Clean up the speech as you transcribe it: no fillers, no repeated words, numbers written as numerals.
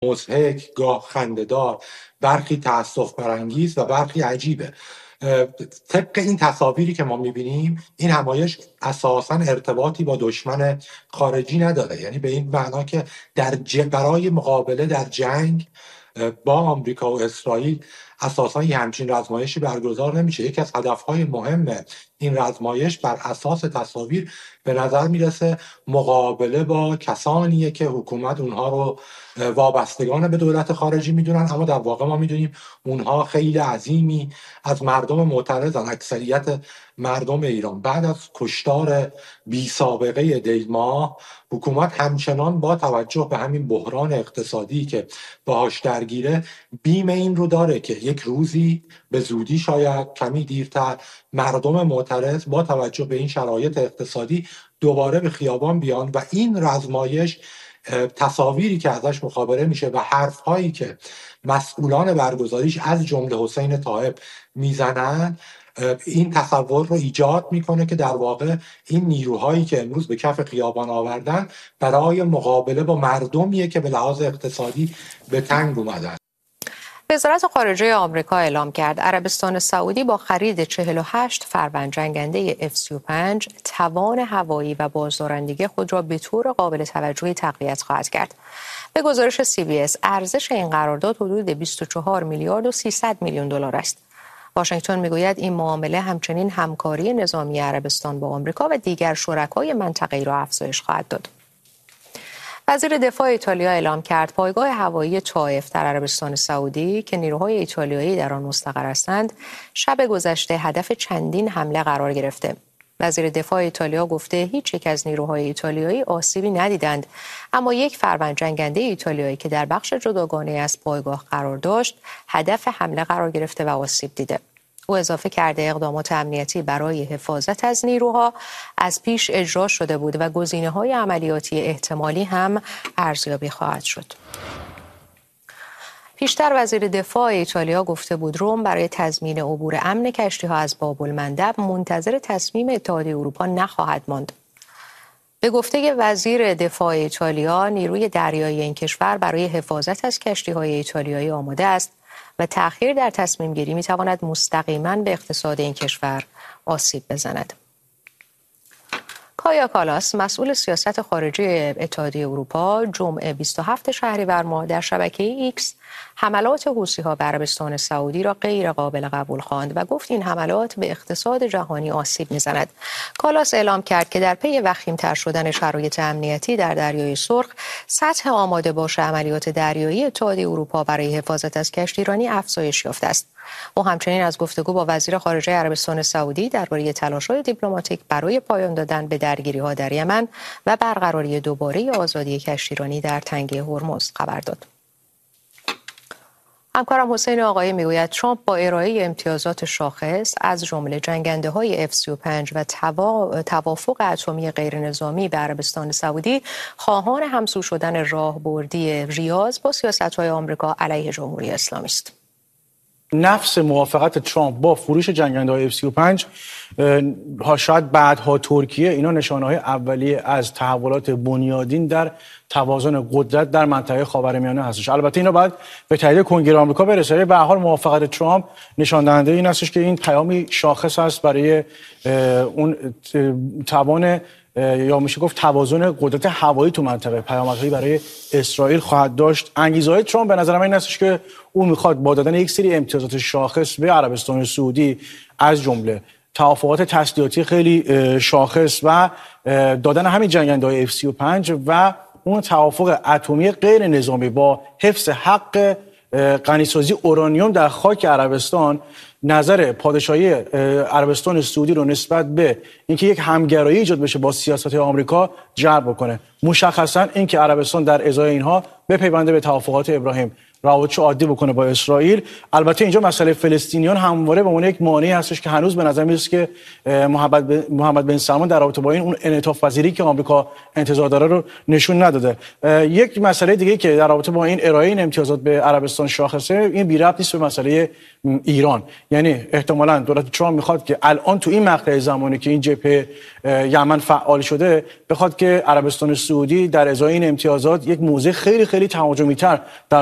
مضحک، گاه خنده‌دار، برخی تأسف برانگیز و برخی عجیبه. طبق این تصاویری که ما میبینیم این همایش اساساً ارتباطی با دشمن خارجی نداره، یعنی به این معنا که برای مقابله در جنگ با آمریکا و اسرائیل اساساً یه همچین رزمایشی برگزار نمیشه. یکی از هدفهای مهم این رزمایش بر اساس تصاویر به نظر میرسه مقابله با کسانیه که حکومت اونها رو وابستگان به دولت خارجی میدونن، اما در واقع ما میدونیم اونها خیلی عظیمی از مردم معترضن. اکثریت مردم ایران بعد از کشتار بی سابقه دیلما، حکومت همچنان با توجه به همین بحران اقتصادی که باهاش درگیره بیم این رو داره که یک روزی به زودی، شاید کمی دیرتر، مردم معترض با توجه به این شرایط اقتصادی دوباره به خیابان بیان و این رزمایش، تصاویری که ازش مخابره میشه و حرفهایی که مسئولان برگزاریش از جمله حسین طایب میزنن، این تصور رو ایجاد میکنه که در واقع این نیروهایی که امروز به کف خیابان آوردن برای مقابله با مردمیه که به لحاظ اقتصادی به تنگ اومدن. وزارت خارجه آمریکا اعلام کرد عربستان سعودی با خرید 48 فروند جنگنده F-35 توان هوایی و بازدارندگی خود را به طور قابل توجهی تقویت خواهد کرد. به گزارش CBS ارزش این قرارداد حدود 24 میلیارد و 300 میلیون دلار است. واشنگتن میگوید این معامله همچنین همکاری نظامی عربستان با آمریکا و دیگر شرکای منطقه‌ای را افزایش خواهد داد. وزیر دفاع ایتالیا اعلام کرد پایگاه هوایی طائف در عربستان سعودی که نیروهای ایتالیایی در آن مستقر هستند، شب گذشته هدف چندین حمله قرار گرفته. وزیر دفاع ایتالیا گفته هیچ یک از نیروهای ایتالیایی آسیبی ندیدند، اما یک فروند جنگنده ایتالیایی که در بخش جداگانه از پایگاه قرار داشت، هدف حمله قرار گرفته و آسیب دیده. او اضافه کرده اقدامات امنیتی برای حفاظت از نیروها از پیش اجرا شده بود و گزینه‌های عملیاتی احتمالی هم ارزیابی خواهد شد. پیشتر وزیر دفاع ایتالیا گفته بود روم برای تضمین عبور امن کشتی‌ها از باب المندب منتظر تصمیم اتحادیه اروپا نخواهد ماند. به گفته وزیر دفاع ایتالیا، نیروی دریایی این کشور برای حفاظت از کشتی‌های ایتالیایی آماده است و تأخیر در تصمیم گیری می تواند مستقیما به اقتصاد این کشور آسیب بزند. کایا کالاس، مسئول سیاست خارجی اتحادیه اروپا، جمعه 27 شهریور ماه در شبکه ایکس حملات حوثی‌ها بر عربستان سعودی را غیر قابل قبول خواند و گفت این حملات به اقتصاد جهانی آسیب می‌زند. کالاس اعلام کرد که در پی وخیم‌تر شدن شرایط امنیتی در دریای سرخ، سطح آماده باش عملیات دریایی اتحادیه اروپا برای حفاظت از کشتیرانی افزایش یافته است. او همچنین از گفتگو با وزیر خارجه عربستان سعودی درباره تلاش‌های دیپلماتیک برای پایان دادن به درگیری‌ها در یمن و برقراری دوباره آزادی کشتیرانی در تنگه هرمز خبر داد. همکارم حسین آقایی میگوید ترامپ با ارائه امتیازات شاخص از جمله جنگنده‌های F-35 و توافق اتمی غیرنظامی به عربستان سعودی خواهان همسو شدن راهبردی ریاض با سیاست‌های آمریکا علیه جمهوری اسلامی است. نفس موافقت ترامپ با فروش جنگنده‌های F-35 شاید بعدها ترکیه، اینا نشانه‌های اولیه از تحولات بنیادین در توازن قدرت در منطقه خاورمیانه هستش. البته اینا باید به تایید کنگره آمریکا برسه. به هر حال موافقت ترامپ نشان دهنده این هستش که این پیامی شاخص است برای اون توان یا میشه گفت توازن قدرت هوایی تو منطقه. پیامدهایی برای اسرائیل خواهد داشت. انگیزه‌های ترامپ به نظر من این هستش که او میخواد با دادن یک سری امتیازات شاخص به عربستان سعودی از جمله توافقات تسلیحاتی خیلی شاخص و دادن همین جنگنده‌های F-35 و اون توافق اتمی غیر نظامی با حفظ حق غنیسازی اورانیوم در خاک عربستان، نظر پادشاهی عربستان سعودی رو نسبت به اینکه یک همگرایی ایجاد بشه با سیاست آمریکا جلب بکنه. مشخصا اینکه عربستان در ازای اینها بپیونده به توافقات ابراهیم، روابط عادی بکنه با اسرائیل. البته اینجا مسئله فلسطینیان همواره به عنوان یک مانعی هستش که هنوز به نظر میاد که محمد بن سلمان در رابطه با این انعطاف پذیری که آمریکا انتظار داره رو نشون نداده. یک مسئله دیگه که در رابطه با این ارائه این امتیازات به عربستان شاخصه، این بی ربط نیست به مسئله ایران. یعنی احتمالاً دولت ترامپ میخواد که الان تو این مقطع زمانی که این جبهه یمن فعال شده بخواد که عربستان سعودی در ازای این امتیازات یک موضع خیلی خیلی تهاجمی‌تر در